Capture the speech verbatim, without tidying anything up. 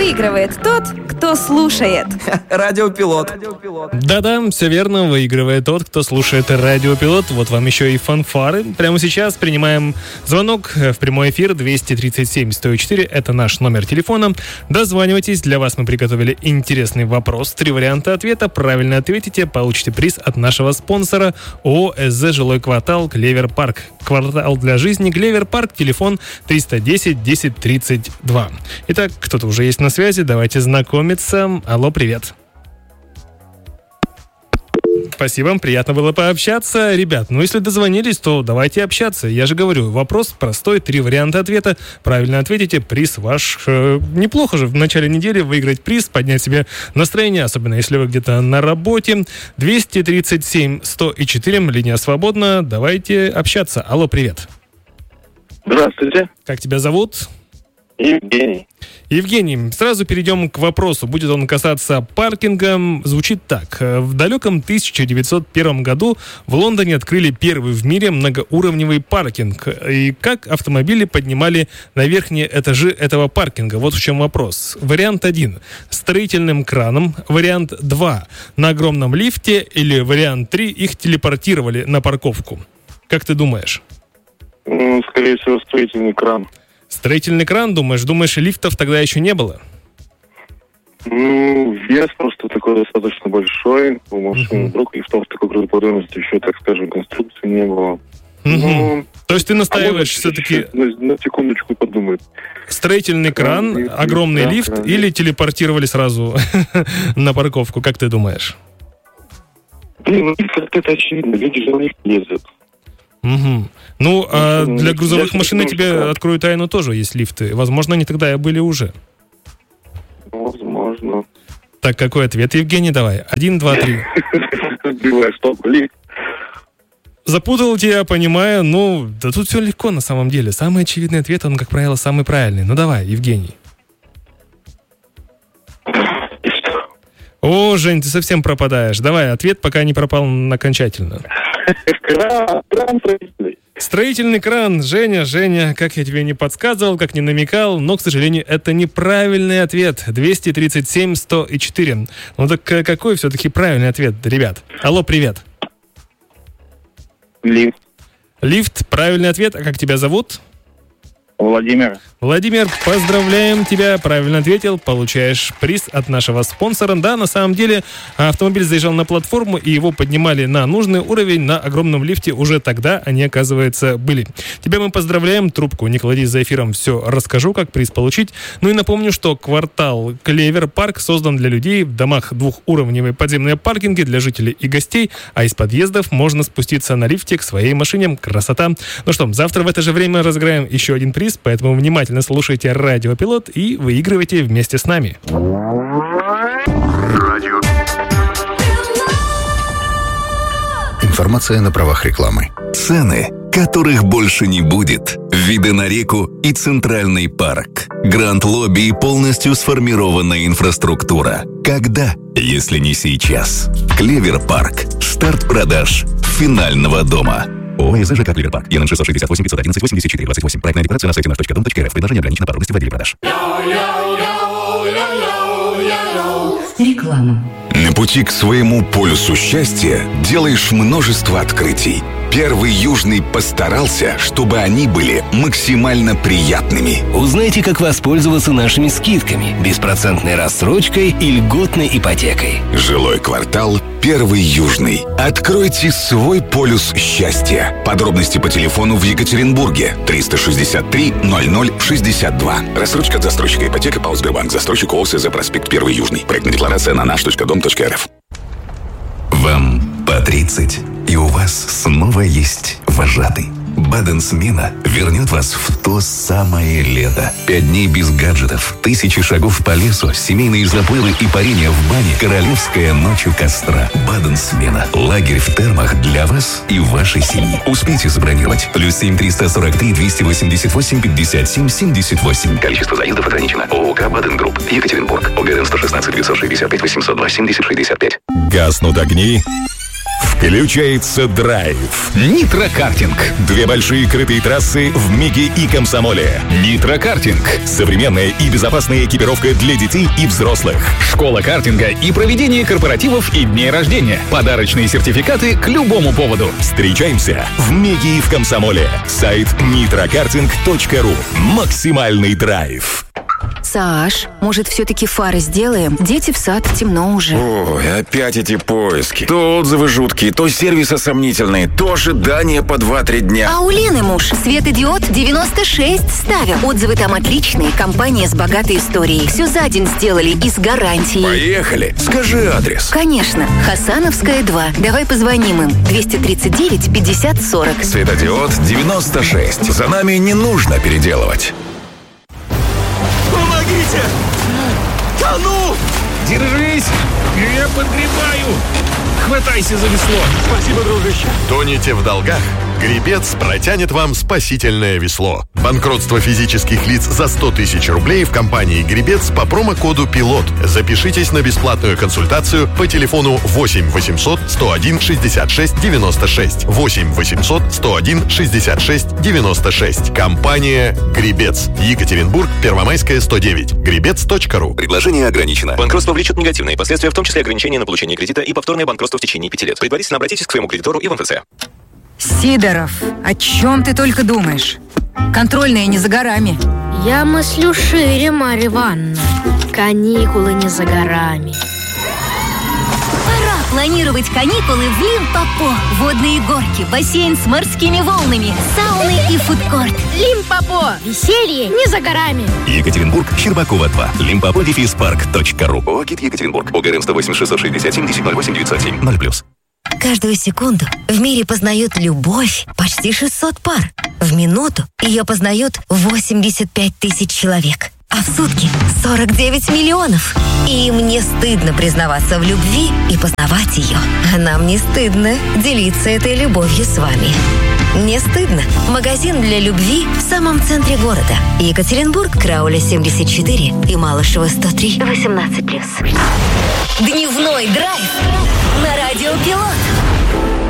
Выигрывает тот, кто слушает. Радиопилот. Да-да, все верно, выигрывает тот, кто слушает Радиопилот. Вот вам еще и фанфары. Прямо сейчас принимаем звонок в прямой эфир двести тридцать семь сто четыре. Это наш номер телефона. Дозванивайтесь. Для вас мы приготовили интересный вопрос. Три варианта ответа. Правильно ответите, получите приз от нашего спонсора ООО СЗ «Жилой квартал Клевер Парк». Квартал для жизни Клевер Парк. Телефон триста десять десять тридцать два. Итак, кто-то уже есть на связи. Давайте знакомиться. Алло, привет. Спасибо, приятно было пообщаться. Ребят, ну если дозвонились, то давайте общаться. Я же говорю, вопрос простой, три варианта ответа. Правильно ответите, приз ваш. Э, неплохо же в начале недели выиграть приз, поднять себе настроение, особенно если вы где-то на работе. двести тридцать семь сто четыре, линия свободна. Давайте общаться. Алло, привет. Здравствуйте. Как тебя зовут? Евгений. Евгений, сразу перейдем к вопросу. Будет он касаться паркинга. Звучит так. В далеком тысяча девятьсот первом году в Лондоне открыли первый в мире многоуровневый паркинг. И как автомобили поднимали на верхние этажи этого паркинга? Вот в чем вопрос. Вариант один. Строительным краном. Вариант два. На огромном лифте. Или вариант три. Их телепортировали на парковку. Как ты думаешь? Ну, скорее всего, строительный кран. Строительный кран, думаешь? Думаешь, лифтов тогда еще не было? Ну, вес просто такой достаточно большой. У машины Uh-huh. вдруг лифтов такой грузоподъемности еще, так скажем, конструкции не было. Uh-huh. Ну, То есть ты настаиваешь а все-таки на, на секундочку подумать. строительный кран, Кран, огромный да, лифт кран. или телепортировали сразу на парковку? Как ты думаешь? Блин, ну как-то это очевидно. Люди же на них ездят. Угу. Ну, а Ну, для я грузовых считаю, машин, я что тебе да. открою тайну, тоже есть лифты. Возможно, они тогда и были уже. Возможно. Так, какой ответ, Евгений? Давай. Один, два, три. Отбиваешь стоп, лифт. Запутал тебя, понимаю. Ну, да тут все легко на самом деле. Самый очевидный ответ, он, как правило, самый правильный. Ну, давай, Евгений. И что? О, Жень, ты совсем пропадаешь. Давай, ответ пока не пропал окончательно. Кран, кран строительный. Строительный кран. Женя, Женя, как я тебе не подсказывал, как не намекал, но, к сожалению, это неправильный ответ. двести тридцать семь сто четыре. Ну так какой все-таки правильный ответ, ребят? Алло, привет. Лифт. Лифт, правильный ответ. А как тебя зовут? Владимир. Владимир, поздравляем тебя, правильно ответил, получаешь приз от нашего спонсора. Да, на самом деле автомобиль заезжал на платформу, и его поднимали на нужный уровень на огромном лифте. Уже тогда они, оказывается, были. Тебя мы поздравляем, трубку не клади, за эфиром все расскажу, как приз получить. Ну и напомню, что квартал Клевер Парк создан для людей. В домах двухуровневые подземные паркинги для жителей и гостей, а из подъездов можно спуститься на лифте к своей машине. Красота. Ну что, завтра в это же время разыграем еще один приз, поэтому внимательно слушайте Радиопилот и выигрывайте вместе с нами. Информация на правах рекламы. Цены, которых больше не будет. Виды на реку и Центральный парк. Гранд-лобби и полностью сформированная инфраструктура. Когда, если не сейчас? Клевер Парк. Старт продаж финального дома. ООО ЖК Клевер Парк. ЕН шестьсот шестьдесят восемь пятьсот одиннадцать восемьдесят четыре двадцать восемь. Проектная декларация на сайте наш точка дом точка эр эф. Предложение ограничено по роли в отделе продаж. Реклама. На пути к своему полюсу счастья делаешь множество открытий. Первый Южный постарался, чтобы они были максимально приятными. Узнайте, как воспользоваться нашими скидками, беспроцентной рассрочкой и льготной ипотекой. Жилой квартал Первый Южный. Откройте свой полюс счастья. Подробности по телефону в Екатеринбурге триста шестьдесят три ноль ноль шестьдесят два. Рассрочка от застройщика ипотека ПАО Сбербанк. Застройщик ООО СЗ Проспект Первый Южный. Проектная декларация на наш точка дом точка эр эф. Вам по тридцать, и у вас снова есть вожатый. Баден-смена вернет вас в то самое лето. Пять дней без гаджетов, тысячи шагов по лесу, семейные заплывы и парение в бане, королевская ночь у костра. Баден-смена. Лагерь в термах для вас и вашей семьи. Успейте забронировать. Плюс семь триста сорок три двести восемьдесят восемь пятьдесят семь семьдесят восемь. Количество заездов ограничено. ООК «Баден Групп». Екатеринбург. ОГРН сто шестнадцать девятьсот шестьдесят пять восемьсот два семьдесят шестьдесят пять. Гаснут огни. Включается драйв. Нитрокартинг. Две большие крытые трассы в Миге и Комсомоле. Нитрокартинг. Современная и безопасная экипировка для детей и взрослых. Школа картинга и проведение корпоративов и дней рождения. Подарочные сертификаты к любому поводу. Встречаемся в Миге и в Комсомоле. Сайт нитрокартинг точка ру. Максимальный драйв. Саш, может, все-таки фары сделаем? Дети в сад, темно уже. Ой, опять эти поиски. То отзывы жуткие, то сервисы сомнительные, то ожидания по два-три дня. А у Лены муж светодиод девяносто шесть ставим. Отзывы там отличные, компания с богатой историей. Все за день сделали и с гарантией. Поехали. Скажи адрес. Конечно. Хасановская, два. Давай позвоним им. двести тридцать девять пятьдесят сорок. Светодиод девяносто шесть. За нами не нужно переделывать. Помогите! Тону! Держись! Я подгребаю! Хватайся за весло! Спасибо, дружище. Тонете в долгах? Гребец протянет вам спасительное весло. Банкротство физических лиц за сто тысяч рублей в компании «Гребец» по промокоду «Пилот». Запишитесь на бесплатную консультацию по телефону восемь восемьсот сто один шестьдесят шесть девяносто шесть. восемь восемьсот сто один шестьдесят шесть девяносто шесть. Компания «Гребец». Екатеринбург, Первомайская, сто девять. гребец точка ру. Предложение ограничено. Банкротство влечет негативные последствия, в том числе ограничение на получение кредита и повторное банкротство в течение пяти лет. Предварительно обратитесь к своему кредитору и в эн эф цэ. Сидоров, о чем ты только думаешь? Контрольные не за горами. Я мыслю шире, Марья Ивановна. Каникулы не за горами. Пора планировать каникулы в Лимпопо. Водные горки, бассейн с морскими волнами, сауны и фудкорт. Лимпопо. Веселье не за горами. Екатеринбург, Щербакова, два. Лимпопо дефис парк точка ру. ОГИТ Екатеринбург. ОГРН сто восемь шестьсот шестьдесят семь десять ноль восемь девятьсот семь. ноль плюс. Каждую секунду в мире познают любовь почти шестьсот пар. В минуту ее познают восемьдесят пять тысяч человек. А в сутки сорок девять миллионов. И им не стыдно признаваться в любви и познавать ее. А нам не стыдно делиться этой любовью с вами. Не стыдно. Магазин для любви в самом центре города. Екатеринбург, Крауля семьдесят четыре и Малышева сто три. восемнадцать плюс. Дневной драйв на радио Пилот.